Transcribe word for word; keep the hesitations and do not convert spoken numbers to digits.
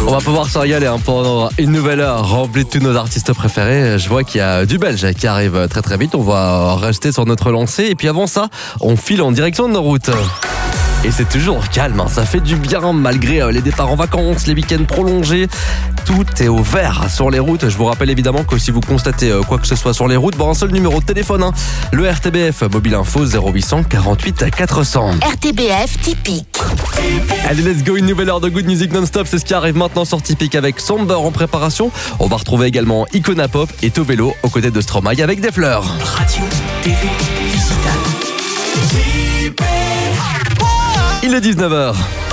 On va pouvoir se régaler hein, pendant une nouvelle heure remplie de tous nos artistes préférés. Je vois qu'il y a du belge qui arrive très très vite. On va rester sur notre lancée. Et puis avant ça, on file en direction de nos routes. Et c'est toujours calme, hein. Ça fait du bien malgré les départs en vacances, les week-ends prolongés. Tout est au vert sur les routes. Je vous rappelle évidemment que si vous constatez quoi que ce soit sur les routes, bon, un seul numéro de téléphone, hein. Le R T B F Mobile Info zéro huit cent quarante-huit quatre cents. R T B F typique. Allez, let's go, une nouvelle heure de good music non-stop. C'est ce qui arrive maintenant sur Typique avec Somber en préparation. On va retrouver également Icona Pop et Tovelo aux côtés de Stromae avec des fleurs. Radio, T V, digital. Il est dix-neuf heures.